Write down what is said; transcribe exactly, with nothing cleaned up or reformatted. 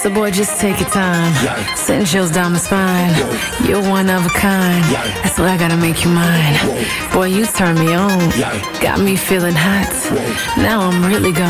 So boy, just take your time. Yeah. Send chills down my spine. Yo. You're one of a kind. Yeah. That's why I gotta make you mine. Whoa. Boy, you turn me on. Yeah. Got me feeling hot. Whoa. Now I'm really gone.